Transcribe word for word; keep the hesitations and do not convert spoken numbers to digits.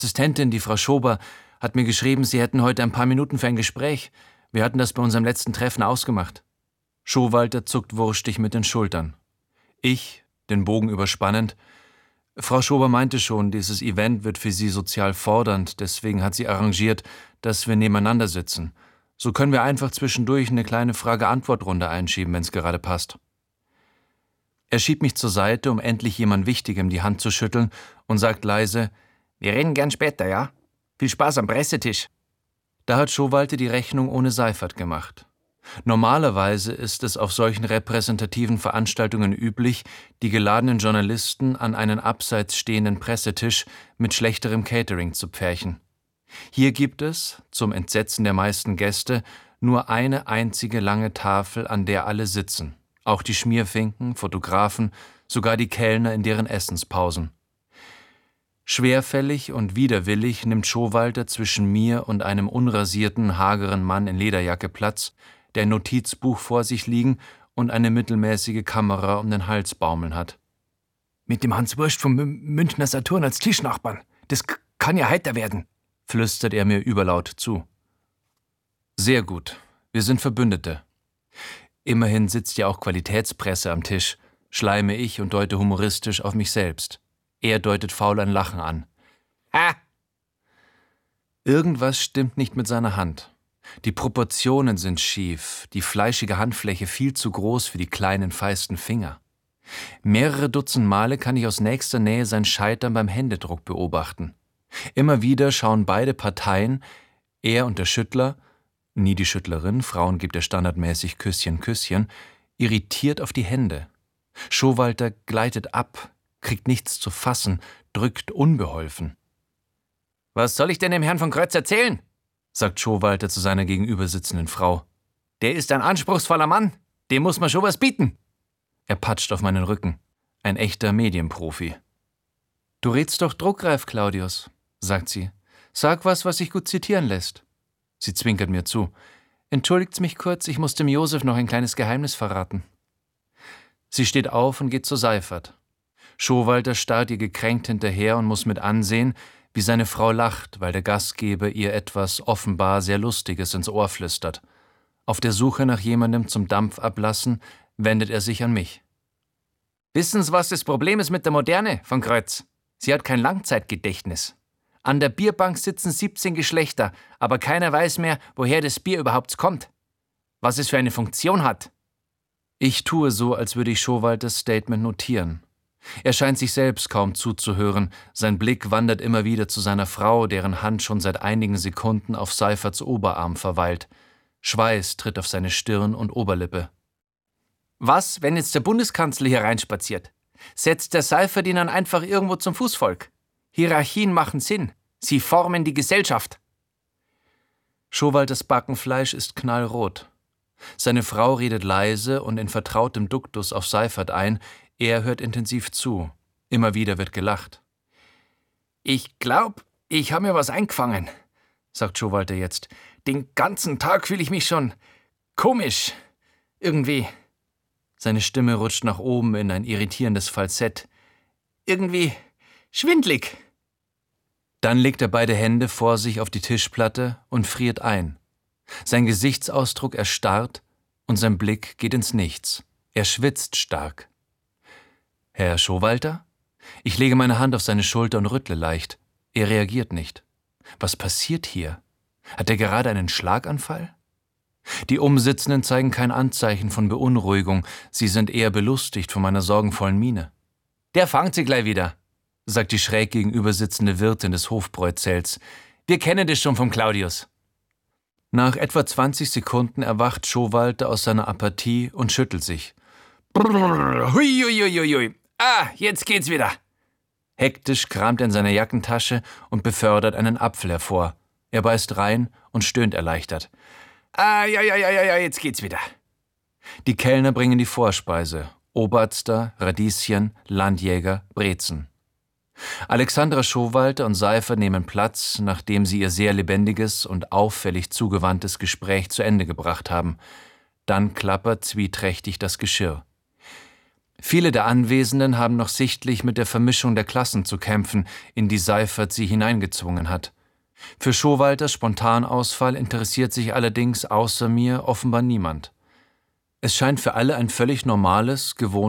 Assistentin, die Frau Schober, hat mir geschrieben, Sie hätten heute ein paar Minuten für ein Gespräch. Wir hatten das bei unserem letzten Treffen ausgemacht. Schowalter zuckt wurstig mit den Schultern. Ich, den Bogen überspannend: Frau Schober meinte schon, dieses Event wird für Sie sozial fordernd, deswegen hat sie arrangiert, dass wir nebeneinander sitzen. So können wir einfach zwischendurch eine kleine Frage-Antwort-Runde einschieben, wenn es gerade passt. Er schiebt mich zur Seite, um endlich jemand Wichtigem die Hand zu schütteln, und sagt leise: Wir reden gern später, ja? Viel Spaß am Pressetisch. Da hat Schowalter die Rechnung ohne Seifert gemacht. Normalerweise ist es auf solchen repräsentativen Veranstaltungen üblich, die geladenen Journalisten an einen abseits stehenden Pressetisch mit schlechterem Catering zu pferchen. Hier gibt es, zum Entsetzen der meisten Gäste, nur eine einzige lange Tafel, an der alle sitzen. Auch die Schmierfinken, Fotografen, sogar die Kellner in deren Essenspausen. Schwerfällig und widerwillig nimmt Schowalter zwischen mir und einem unrasierten, hageren Mann in Lederjacke Platz, der ein Notizbuch vor sich liegen und eine mittelmäßige Kamera um den Hals baumeln hat. »Mit dem Hans Wurst vom Münchner Saturn als Tischnachbarn. Das kann ja heiter werden«, flüstert er mir überlaut zu. »Sehr gut. Wir sind Verbündete. Immerhin sitzt ja auch Qualitätspresse am Tisch«, schleime ich und deute humoristisch auf mich selbst. Er deutet faul ein Lachen an. »Ha!« Irgendwas stimmt nicht mit seiner Hand. Die Proportionen sind schief, die fleischige Handfläche viel zu groß für die kleinen, feisten Finger. Mehrere Dutzend Male kann ich aus nächster Nähe sein Scheitern beim Händedruck beobachten. Immer wieder schauen beide Parteien, er und der Schüttler, nie die Schüttlerin, Frauen gibt er standardmäßig Küsschen, Küsschen, irritiert auf die Hände. Schowalter gleitet ab, kriegt nichts zu fassen, drückt unbeholfen. »Was soll ich denn dem Herrn von Krötz erzählen?«, sagt Schowalter zu seiner gegenübersitzenden Frau. »Der ist ein anspruchsvoller Mann, dem muss man schon was bieten.« Er patscht auf meinen Rücken, ein echter Medienprofi. »Du redst doch druckreif, Claudius«, sagt sie. »Sag was, was sich gut zitieren lässt.« Sie zwinkert mir zu. »Entschuldigt mich kurz, ich muss dem Josef noch ein kleines Geheimnis verraten.« Sie steht auf und geht zu Seifert. Schowalter starrt ihr gekränkt hinterher und muss mit ansehen, wie seine Frau lacht, weil der Gastgeber ihr etwas offenbar sehr Lustiges ins Ohr flüstert. Auf der Suche nach jemandem zum Dampf ablassen, wendet er sich an mich. »Wissen Sie, was das Problem ist mit der Moderne, von Krötz? Sie hat kein Langzeitgedächtnis. An der Bierbank sitzen siebzehn Geschlechter, aber keiner weiß mehr, woher das Bier überhaupt kommt. Was es für eine Funktion hat.« Ich tue so, als würde ich Schowalters Statement notieren. Er scheint sich selbst kaum zuzuhören, sein Blick wandert immer wieder zu seiner Frau, deren Hand schon seit einigen Sekunden auf Seiferts Oberarm verweilt. Schweiß tritt auf seine Stirn und Oberlippe. »Was, wenn jetzt der Bundeskanzler hier reinspaziert? Setzt der Seifert ihn dann einfach irgendwo zum Fußvolk? Hierarchien machen Sinn, sie formen die Gesellschaft.« Schowalters Backenfleisch ist knallrot. Seine Frau redet leise und in vertrautem Duktus auf Seifert ein. Er hört intensiv zu. Immer wieder wird gelacht. »Ich glaub, ich habe mir was eingefangen«, sagt Schowalter jetzt. »Den ganzen Tag fühle ich mich schon komisch. Irgendwie.« Seine Stimme rutscht nach oben in ein irritierendes Falsett. »Irgendwie schwindlig.« Dann legt er beide Hände vor sich auf die Tischplatte und friert ein. Sein Gesichtsausdruck erstarrt und sein Blick geht ins Nichts. Er schwitzt stark. »Herr Schowalter?« Ich lege meine Hand auf seine Schulter und rüttle leicht. Er reagiert nicht. Was passiert hier? Hat er gerade einen Schlaganfall? Die Umsitzenden zeigen kein Anzeichen von Beunruhigung. Sie sind eher belustigt von meiner sorgenvollen Miene. »Der fangt sie gleich wieder«, sagt die schräg gegenüber sitzende Wirtin des Hofbräuzells. »Wir kennen das schon vom Claudius.« Nach etwa zwanzig Sekunden erwacht Schowalter aus seiner Apathie und schüttelt sich. Brrr, hui, hui, hui, hui. Ah, jetzt geht's wieder. Hektisch kramt er in seiner Jackentasche und befördert einen Apfel hervor. Er beißt rein und stöhnt erleichtert. Ah, ja, ja, ja, ja, jetzt geht's wieder. Die Kellner bringen die Vorspeise. Oberster, Radieschen, Landjäger, Brezen. Alexandra Schowalter und Seifert nehmen Platz, nachdem sie ihr sehr lebendiges und auffällig zugewandtes Gespräch zu Ende gebracht haben. Dann klappert zwieträchtig das Geschirr. Viele der Anwesenden haben noch sichtlich mit der Vermischung der Klassen zu kämpfen, in die Seifert sie hineingezwungen hat. Für Showalters Spontanausfall interessiert sich allerdings außer mir offenbar niemand. Es scheint für alle ein völlig normales, gewohntes